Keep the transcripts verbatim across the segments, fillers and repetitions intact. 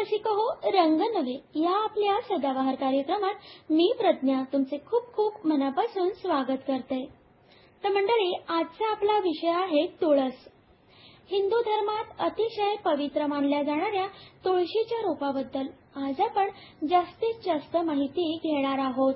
रसिक हो रंग नवे या आपल्या सदाबहार कार्यक्रमात मी प्रज्ञा तुमचे खूप खूप मनापासून स्वागत करते। तर मंडळी, आजचा आपला विषय आहे तुळस। हिंदू धर्मात अतिशय पवित्र मानल्या जाणाऱ्या तुळशीच्या रोपाबद्दल आज आपण जास्तीत जास्त माहिती घेणार आहोत।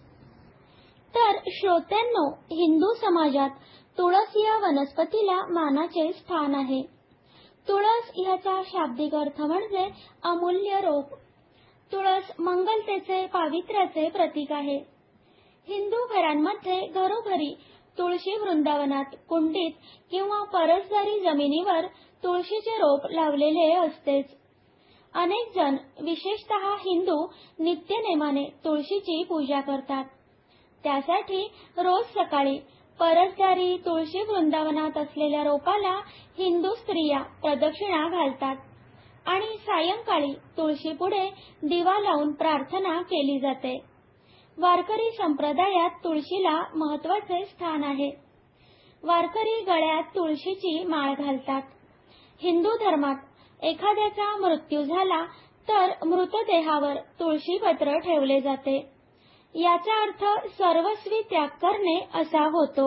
तर श्रोत्यांनो, हिंदू समाजात तुळस या वनस्पतीला मानाचे स्थान आहे। तुळस याचा शाब्दिक अर्थ म्हणजे अमूल्य रोप। तुळस मंगलतेचे, पावित्र्याचे प्रतीक आहे। हिंदू घरांमध्ये घरोघरी तुळशी वृंदावनात, कुंडीत किंवा परसदारी जमिनीवर तुळशीचे रोप लावलेले असतेच। अनेक जण, विशेषतः हिंदू, नित्यनेमाने तुळशीची पूजा करतात। त्यासाठी रोज सकाळी परसदारी तुळशी वृंदावनात असलेल्या रोपाला हिंदू स्त्रिया प्रदक्षिणा घालतात आणि सायंकाळी तुळशीपुढे दिवा लावून प्रार्थना केली जाते। वारकरी संप्रदायात तुळशीला महत्त्वाचे स्थान आहे। वारकरी गळ्यात तुळशीची माळ घालतात। हिंदू धर्मात एखाद्याचा मृत्यू झाला तर मृतदेहावर तुळशीपत्र ठेवले जाते। याचा अर्थ सर्वस्वी त्याग करणे असा होतो।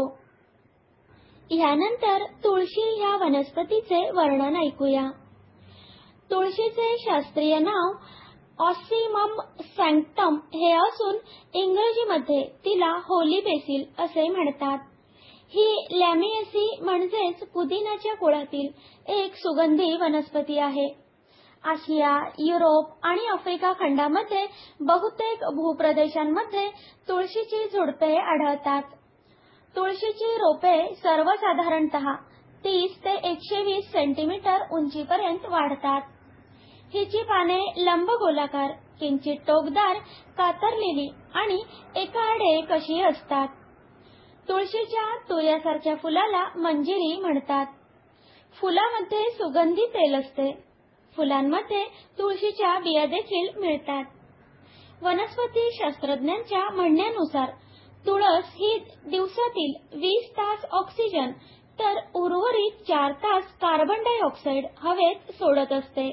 यानंतर तुळशी या वनस्पतीचे वर्णन ऐकूया। तुळशीचे शास्त्रीय नाव ऑसिमम सॅncटम हे असून इंग्रजीमध्ये तिला होली बेसिल असे म्हणतात। ही लॅमिएसी म्हणजेच पुदिनाच्या कुळातील एक सुगंधी वनस्पती आहे। आशिया, युरोप आणि आफ्रिका खंडामध्ये बहुतेक भूप्रदेशांमध्ये तुळशीची झुडपे आढळतात। तुळशीची रोपे सर्वसाधारणतः तीस ते एकशे वीस सेंटीमीटर उंचीपर्यंत वाढतात। हिची पाने लंबगोलाकार, किंचित टोकदार, कातरलेली आणि एकाआड एक अशी असतात। तुळशीच्या तुऱ्यासारख्या फुलाला मंजिरी म्हणतात। फुलामध्ये सुगंधी तेल असते। फुलांमध्ये तुळशीच्या बिया देखील मिळतात। वनस्पती शास्त्रज्ञांच्या म्हणण्यानुसार तुळस ही दिवसातील वीस तास ऑक्सिजन तर उर्वरित चार तास कार्बन डायऑक्साईड हवेत सोडत असते।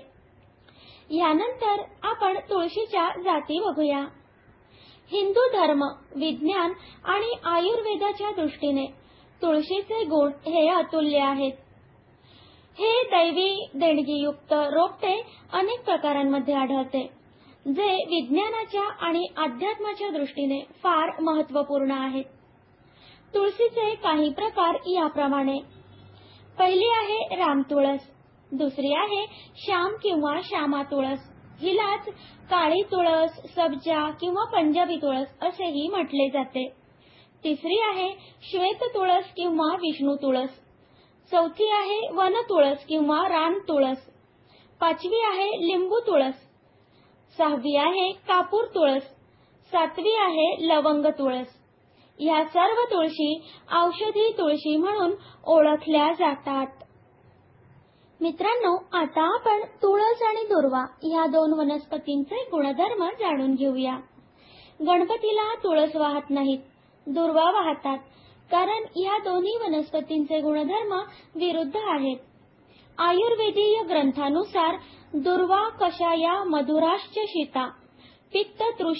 यानंतर आपण तुळशीच्या जाती बघूया। हिंदू धर्म, विज्ञान आणि आयुर्वेदाच्या दृष्टीने तुळशीचे गुण हे अतुल्य आहेत। हे दैवी देणगीयुक्त रोपटे अनेक प्रकारांमध्ये आढळते, जे विज्ञानाच्या आणि अध्यात्माच्या दृष्टीने फार महत्त्वपूर्ण आहेत। तुळशीचे काही प्रकार याप्रमाणे: पहिली आहे रामतुळस, दुसरी आहे श्याम किंवा श्यामा तुळस, हिलाच काळी तुळस, सब्जा किंवा पंजाबी तुळस असेही म्हटले जाते। तिसरी आहे श्वेत तुळस किंवा विष्णू तुळस, चौथी आहे वन तुळस किंवा रान तुळस, पाचवी आहे लिंबू तुळस, सहावी आहे कापूर तुळस, सातवी आहे लवंग तुळस। ह्या सर्व तुळशी औषधी तुळशी म्हणून ओळखल्या जातात। मित्रांनो, आता आपण तुळस आणि दुर्वा या दोन वनस्पतींचे गुणधर्म जाणून घेऊया। गणपतीला तुळस वाहत नाहीत, दुर्वा वाहतात, कारण या दोन्ही वनस्पतींचे गुणधर्म विरुद्ध आहेत। आयुर्वेदीय ग्रंथानुसार दुर्वा कषाया मधुराश्च शीता, पित्त